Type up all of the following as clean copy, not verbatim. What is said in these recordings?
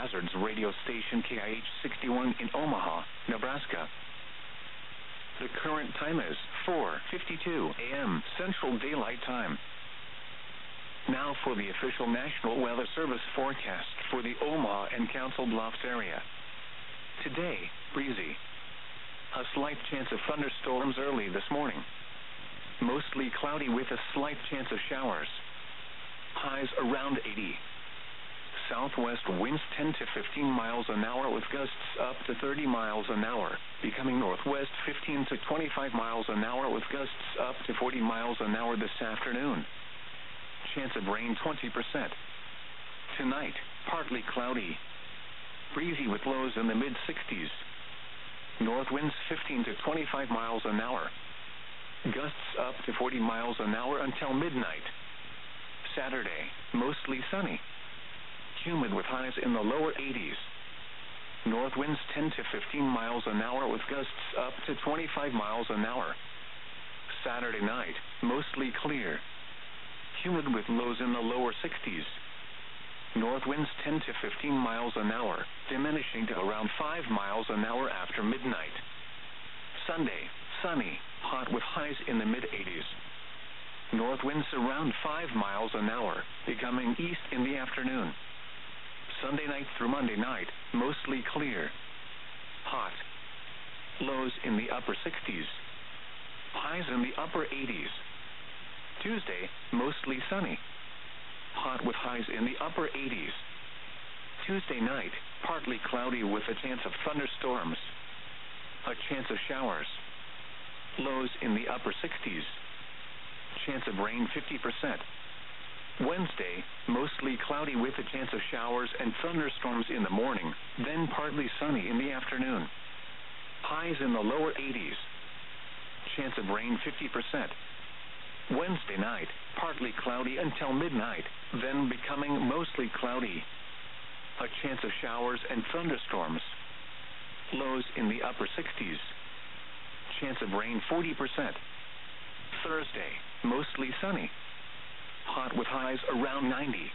Hazards radio station KIH 61 in Omaha, Nebraska. The current time is 4:52 a.m. Central Daylight Time. Now for the official National Weather Service forecast for the Omaha and Council Bluffs area. Today, breezy. A slight chance of thunderstorms early this morning. Mostly cloudy with a slight chance of showers. Highs around 80. Southwest winds 10 to 15 miles an hour with gusts up to 30 miles an hour, becoming northwest 15 to 25 miles an hour with gusts up to 40 miles an hour this afternoon. Chance of rain 20%. Tonight, partly cloudy. Breezy with lows in the mid-60s. North winds 15 to 25 miles an hour. Gusts up to 40 miles an hour until midnight. Saturday, mostly sunny. Humid with highs in the lower 80s. North winds 10 to 15 miles an hour with gusts up to 25 miles an hour. Saturday night, mostly clear. Humid with lows in the lower 60s. North winds 10 to 15 miles an hour, diminishing to around 5 miles an hour after midnight. Sunday, sunny, hot with highs in the mid-80s. North winds around 5 miles an hour, becoming east in the afternoon. Sunday night through Monday night, mostly clear. Hot. Lows in the upper 60s. Highs in the upper 80s. Tuesday, mostly sunny. Hot with highs in the upper 80s. Tuesday night, partly cloudy with a chance of thunderstorms. A chance of showers. Lows in the upper 60s. Chance of rain 50%. Wednesday, mostly cloudy with a chance of showers and thunderstorms in the morning, then partly sunny in the afternoon. Highs in the lower 80s. Chance of rain 50%. Wednesday night, partly cloudy until midnight, then becoming mostly cloudy. A chance of showers and thunderstorms. Lows in the upper 60s. Chance of rain 40%. Thursday, mostly sunny. Hot with highs around 90.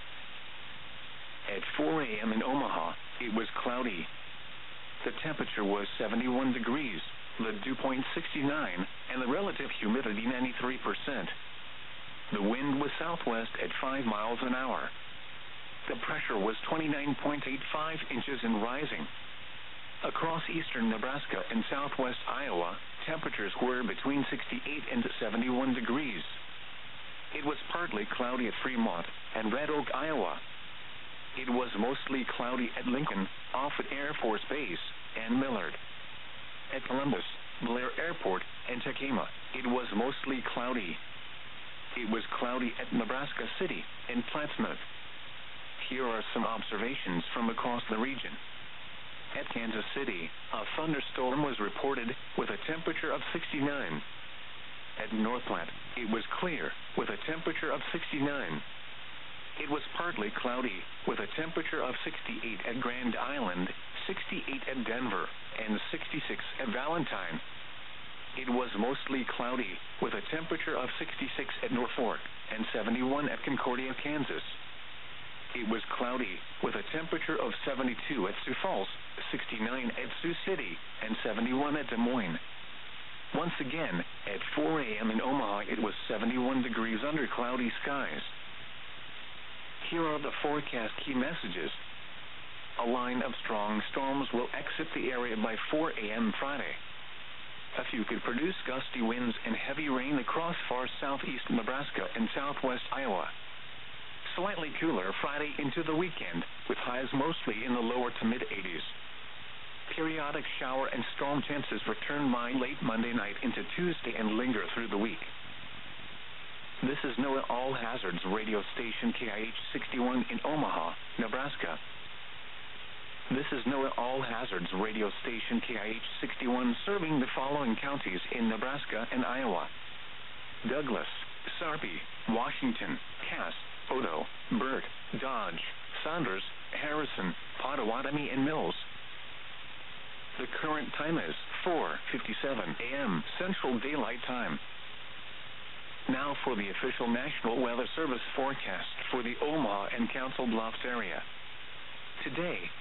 At 4 a.m. in Omaha, it was cloudy. The temperature was 71 degrees, the dew point 69, and the relative humidity 93%. The wind was southwest at 5 miles an hour. The pressure was 29.85 inches and rising. Across eastern Nebraska and southwest Iowa, temperatures were between 68 and 71 degrees. It was partly cloudy at Fremont and Red Oak, Iowa. It was mostly cloudy at Lincoln, Offutt Air Force Base, and Millard. At Columbus, Blair Airport, and Tekema, it was mostly cloudy. It was cloudy at Nebraska City and Plattsmouth. Here are some observations from across the region. At Kansas City, a thunderstorm was reported with a temperature of 69. At North Platte, it was clear with a temperature of 69. It was partly cloudy with a temperature of 68 at Grand Island, 68 at Denver, and 66 at Valentine. It was mostly cloudy with a temperature of 66 at Norfolk and 71 at Concordia, Kansas. It was cloudy with a temperature of 72 at Sioux Falls, 69 at Sioux City, and 71 at Des Moines. Once again, at 4 a.m. in Omaha, it was 71 degrees under cloudy skies. Here are the forecast key messages. A line of strong storms will exit the area by 4 a.m. Friday. A few could produce gusty winds and heavy rain across far southeast Nebraska and southwest Iowa. Slightly cooler Friday into the weekend, with highs mostly in the lower to mid-80s. Periodic shower and storm chances return by late Monday night into Tuesday and linger through the week. This is NOAA All Hazards radio station KIH 61 in Omaha, Nebraska. This is NOAA All Hazards radio station KIH 61 serving the following counties in Nebraska and Iowa: Douglas, Sarpy, Washington, Cass, Odo, Burt, Dodge, Saunders, Harrison, Pottawatomie, and Mills. The current time is 4:57 a.m. Central Daylight Time. Now for the official National Weather Service forecast for the Omaha and Council Bluffs area. Today,